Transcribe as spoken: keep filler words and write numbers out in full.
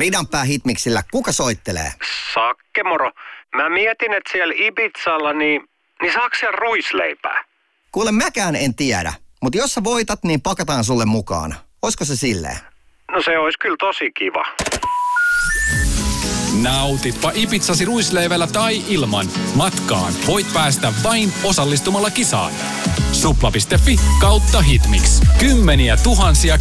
Ridanpää Hitmixillä kuka soittelee? Sakke moro. Mä mietin, että siellä Ibizalla, niin, niin saako siellä ruisleipää? Kuule, mäkään en tiedä, mutta jos sä voitat, niin pakataan sulle mukaan. Oisko se silleen? No se olisi kyllä tosi kiva. Nautitpa Ibizasi ruisleivällä tai ilman. Matkaan voit päästä vain osallistumalla kisaan. Supla piste fi kautta Hitmix. Kymmeniä tuhansia